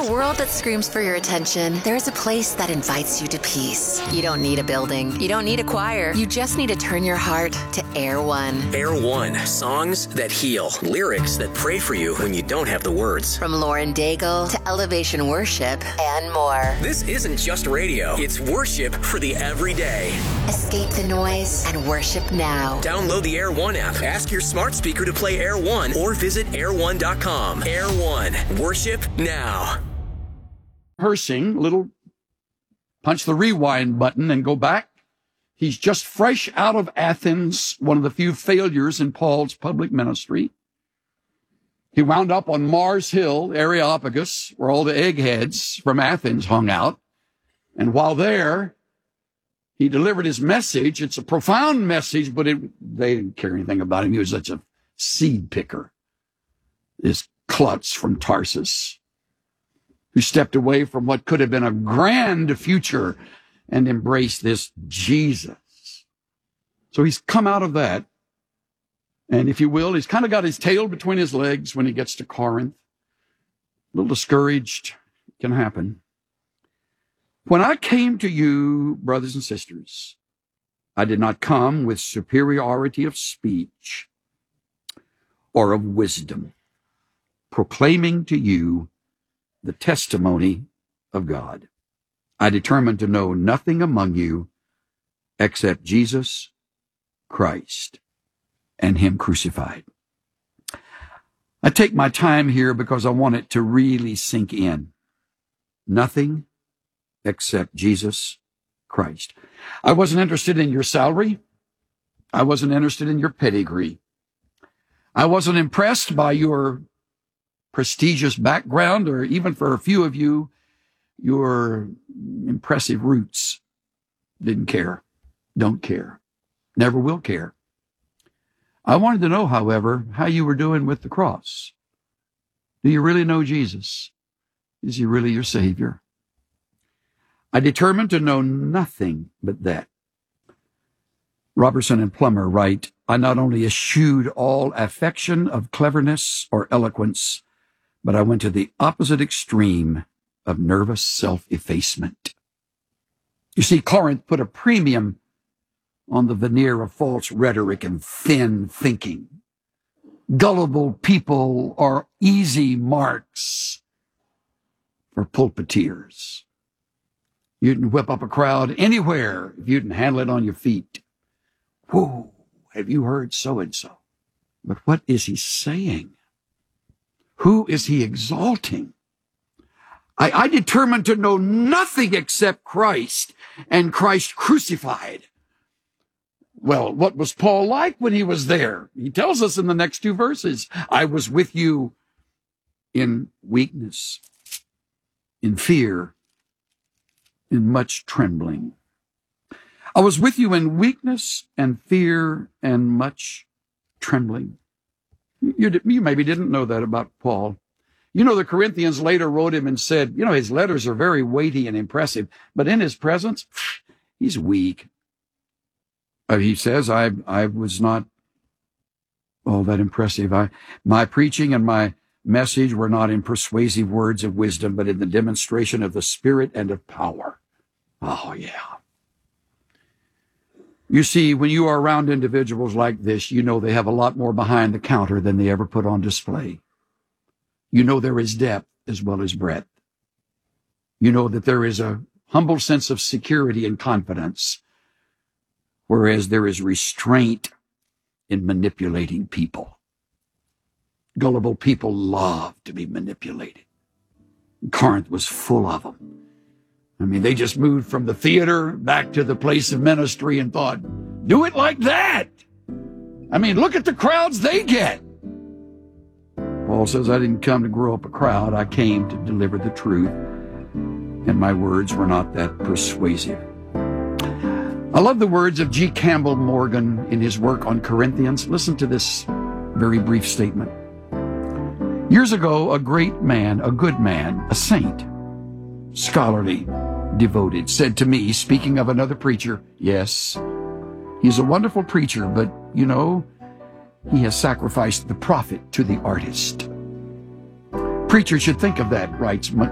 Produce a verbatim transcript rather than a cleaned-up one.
a world that screams for your attention, there is a place that invites you to peace. You don't need a building. You don't need a choir. You just need to turn your heart to Air One. Air One. Songs that heal. Lyrics that pray for you when you don't have the words. From Lauren Daigle to Elevation Worship and more. This isn't just radio. It's worship for the everyday. Escape the noise and worship now. Download the Air One app. Ask your smart speaker to play Air One or visit air one dot com. Air One. Worship now. Rehearsing, little punch the rewind button and go back. He's just fresh out of Athens, one of the few failures in Paul's public ministry. He wound up on Mars Hill, Areopagus, where all the eggheads from Athens hung out. And while there, he delivered his message. It's a profound message, but it, they didn't care anything about him. He was such a seed picker. This klutz from Tarsus, who stepped away from what could have been a grand future and embraced this Jesus. So he's come out of that. And if you will, he's kind of got his tail between his legs when he gets to Corinth. A little discouraged. Can happen. When I came to you, brothers and sisters, I did not come with superiority of speech or of wisdom, proclaiming to you the testimony of God. I determined to know nothing among you except Jesus Christ and him crucified. I take my time here because I want it to really sink in. Nothing except Jesus Christ. I wasn't interested in your salary. I wasn't interested in your pedigree. I wasn't impressed by your prestigious background, or even for a few of you, your impressive roots. Didn't care. Don't care. Never will care. I wanted to know, however, how you were doing with the cross. Do you really know Jesus? Is he really your Savior? I determined to know nothing but that. Robertson and Plummer write, I not only eschewed all affection of cleverness or eloquence, but I went to the opposite extreme of nervous self-effacement. You see, Corinth put a premium on the veneer of false rhetoric and thin thinking. Gullible people are easy marks for pulpiteers. You can whip up a crowd anywhere if you can handle it on your feet. Whoa, have you heard so-and-so? But what is he saying? Who is he exalting? I, I determined to know nothing except Christ and Christ crucified. Well, what was Paul like when he was there? He tells us in the next two verses, I was with you in weakness, in fear, in much trembling. I was with you in weakness and fear and much trembling. You, you maybe didn't know that about Paul. You know, the Corinthians later wrote him and said, you know, his letters are very weighty and impressive, but in his presence, he's weak. Uh, he says, I I was not all that impressive. I, my preaching and my message were not in persuasive words of wisdom, but in the demonstration of the Spirit and of power. Oh, yeah. You see, when you are around individuals like this, you know they have a lot more behind the counter than they ever put on display. You know there is depth as well as breadth. You know that there is a humble sense of security and confidence, whereas there is restraint in manipulating people. Gullible people love to be manipulated. Corinth was full of them. I mean, they just moved from the theater back to the place of ministry and thought, do it like that. I mean, look at the crowds they get. Paul says, I didn't come to grow up a crowd. I came to deliver the truth, and my words were not that persuasive. I love the words of G. Campbell Morgan in his work on Corinthians. Listen to this very brief statement. Years ago, a great man, a good man, a saint, scholarly, devoted, said to me, speaking of another preacher, yes, he's a wonderful preacher, but, you know, he has sacrificed the prophet to the artist. Preachers should think of that, writes